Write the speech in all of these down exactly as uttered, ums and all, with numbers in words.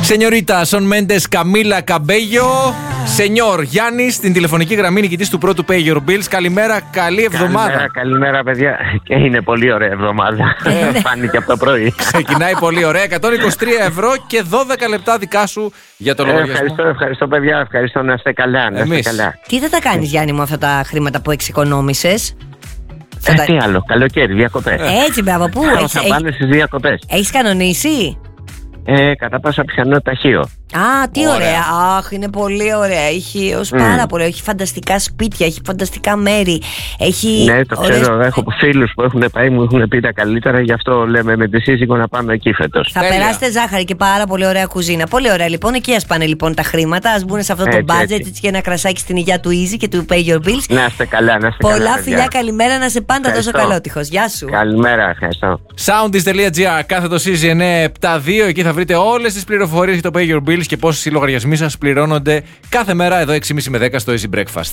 Σενιωρίτα, Σον Μέντες, Καμίλα Καμπέγιο. Σενιόρ Γιάννης, στην τηλεφωνική γραμμή νικητής του πρώτου Pay Your Bills. Καλημέρα, καλή εβδομάδα. Καλημέρα, καλημέρα παιδιά. Και είναι πολύ ωραία εβδομάδα. Φάνηκε από το πρωί. Ξεκινάει πολύ ωραία. εκατόν είκοσι τρία ευρώ και δώδεκα λεπτά δικά σου για το λογαριασμό. Ε, ευχαριστώ, ευχαριστώ παιδιά. Ευχαριστώ, να είστε καλά. Να είστε καλά. Τι θα τα κάνεις, Γιάννη μου, αυτά τα χρήματα που εξοικονόμησες? Ε, τα... Τι άλλο, καλοκαίρι, διακοπές. Έτσι, μπράβο, πού έχεις, θα πάνε στις διακοπές. Έχεις κανονίσει? Ε, κατά πάσα πιθανότητα Χίο. Α, τι ωραία. Ωραία. Αχ, είναι πολύ ωραία. Έχει ως mm. πάρα πολύ. Έχει φανταστικά σπίτια, έχει φανταστικά μέρη. Έχει ναι, το ωραίες... ξέρω. Έχω φίλους που έχουν πάει, μου έχουν πει τα καλύτερα. Γι' αυτό λέμε με τη σύζυγο να πάμε εκεί φέτος. Θα περάσετε ζάχαρη και πάρα πολύ ωραία κουζίνα. Πολύ ωραία λοιπόν. Εκεί ας πάνε λοιπόν τα χρήματα. Ας μπουν σε αυτό έτσι, το budget έτσι. και ένα κρασάκι στην υγεία του Easy και του Pay Your Bills. Να είστε καλά, να είστε πολλά καλά. Πολλά φιλιά, καλημέρα, να είσαι πάντα ευχαριστώ. τόσο καλότυχος. Γεια σου. Καλημέρα, ευχαριστώ. Soundis.gr, κάθετο Easy εννιακόσια εβδομήντα δύο. Εκεί θα βρείτε όλες τις πληροφορίες για το Pay Your Bills και πόσοι οι λογαριασμοί σας πληρώνονται κάθε μέρα εδώ έξι και μισή με δέκα στο Easy Breakfast.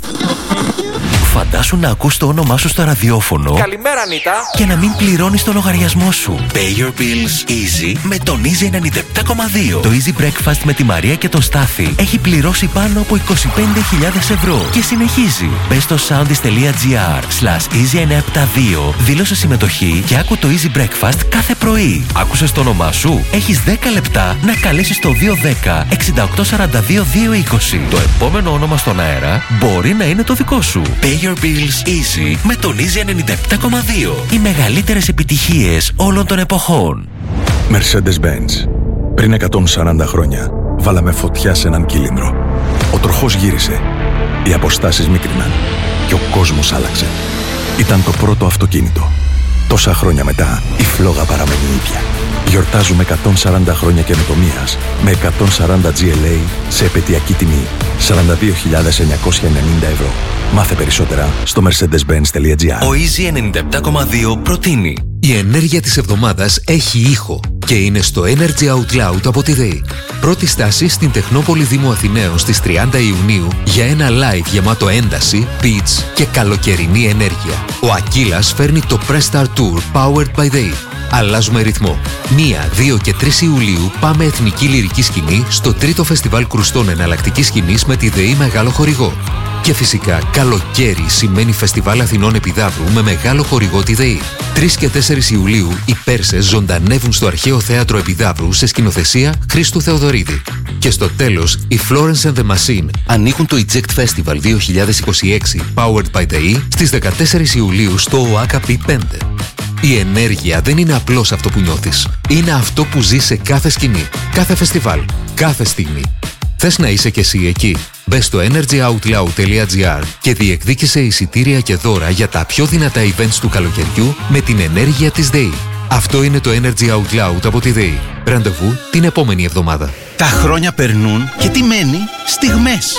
Φαντάσου να ακούς το όνομά σου στο ραδιόφωνο. Καλημέρα, Νίτα. Και να μην πληρώνεις το λογαριασμό σου. Pay your bills easy με τον Easy ενενήντα επτά κόμμα δύο. Το Easy Breakfast με τη Μαρία και τον Στάθη έχει πληρώσει πάνω από είκοσι πέντε χιλιάδες ευρώ και συνεχίζει. Μπες στο soundis.gr slash easy εννιακόσια εβδομήντα δύο, δήλωσε συμμετοχή και άκου το Easy Breakfast κάθε πρωί. Άκουσες το όνομά σου? Έχεις δέκα λεπτά να καλέσεις το δύο ένα μηδέν εξήντα οκτώ σαράντα δύο δύο είκοσι. Το επόμενο όνομα στον αέρα μπορεί να είναι το δικό σου. Pay your bills easy με τον Easy ενενήντα επτά κόμμα δύο. Οι μεγαλύτερες επιτυχίες όλων των εποχών. Mercedes-Benz. Πριν εκατόν σαράντα χρόνια βάλαμε φωτιά σε έναν κύλινδρο. Ο τροχός γύρισε. Οι αποστάσεις μίκριναν. Και ο κόσμος άλλαξε. Ήταν το πρώτο αυτοκίνητο. Τόσα χρόνια μετά η φλόγα παραμένει ίδια. Γιορτάζουμε εκατόν σαράντα χρόνια καινοτομίας με εκατόν σαράντα τζι ελ έι σε επαιτειακή τιμή σαράντα δύο χιλιάδες εννιακόσια ενενήντα ευρώ. Μάθε περισσότερα στο mercedes benz τελεία gr. Ο Easy ενενήντα επτά κόμμα δύο προτείνει. Η ενέργεια της εβδομάδας έχει ήχο και είναι στο Energy Out Loud από τη ΔΕΗ. Πρώτη στάση στην Τεχνόπολη Δήμου Αθηναίων στις τριάντα Ιουνίου για ένα live γεμάτο ένταση, beats και καλοκαιρινή ενέργεια. Ο Ακύλας φέρνει το Press Star Tour Powered by ΔΕΗ. Αλλάζουμε ρυθμό. μία, δύο και τρεις Ιουλίου πάμε εθνική λυρική σκηνή στο τρίτο φεστιβάλ κρουστών εναλλακτικής σκηνής με τη ΔΕΗ μεγάλο χορηγό. Και φυσικά καλοκαίρι σημαίνει Φεστιβάλ Αθηνών Επιδαύρου με μεγάλο χορηγό τη ΔΕΗ. τρεις και τέσσερις Ιουλίου οι Πέρσες ζωντανεύουν στο Αρχαίο Θέατρο Επιδαύρου σε σκηνοθεσία Χρήστου Θεοδωρίδη. Και στο τέλος, οι Florence and the Machine ανοίγουν το Eject Festival δύο χιλιάδες είκοσι έξι Powered by ΔΕΗ στις δεκατέσσερις Ιουλίου στο ΟΑΚΑ πι πέντε. Η ενέργεια δεν είναι απλώς αυτό που νιώθεις. Είναι αυτό που ζεις σε κάθε σκηνή, κάθε φεστιβάλ, κάθε στιγμή. Θες να είσαι κι εσύ εκεί? Μπες στο energy out loud τελεία gr και διεκδίκησε εισιτήρια και δώρα για τα πιο δυνατά events του καλοκαιριού με την ενέργεια της ΔΕΗ. Αυτό είναι το Energy Out Loud από τη ΔΕΗ. Ραντεβού την επόμενη εβδομάδα. Τα χρόνια περνούν και τι μένει? Στιγμές.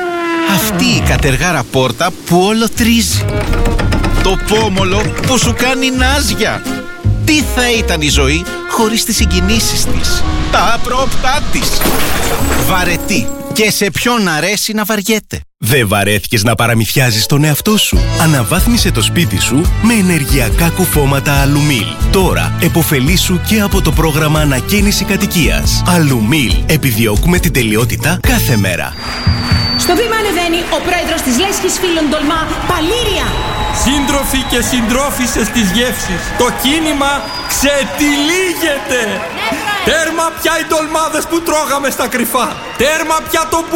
Αυτή η κατεργάρα πόρτα που όλο τρίζει. Το πόμολο που σου κάνει νάζια. Τι θα ήταν η ζωή χωρίς τις συγκινήσεις της, τα απρόπτά της. Βαρετή. Και σε ποιον αρέσει να βαριέται. Δεν βαρέθηκες να παραμυθιάζεις τον εαυτό σου? Αναβάθμισε το σπίτι σου με ενεργειακά κουφώματα Αλουμίλ. Τώρα επωφελήσου και από το πρόγραμμα ανακαίνιση κατοικίας. Αλουμίλ. Επιδιώκουμε την τελειότητα κάθε μέρα. Στο βήμα ανεβαίνει ο πρόεδρος της Λέσχης Φίλων Τολμά, Παλήρια. Σύντροφοι και συντρόφισσες της γεύσης, το κίνημα ξετυλίγεται. Ναι, τέρμα πια οι ντολμάδες που τρώγαμε στα κρυφά. Τέρμα πια το